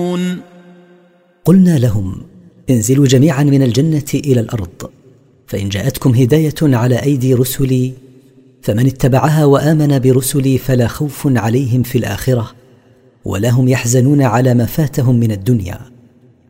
قلنا لهم: انزلوا جميعا من الجنة إلى الأرض، فإن جاءتكم هداية على أيدي رسلي فمن اتبعها وآمن برسلي فلا خوف عليهم في الآخرة ولا هم يحزنون على ما فاتهم من الدنيا.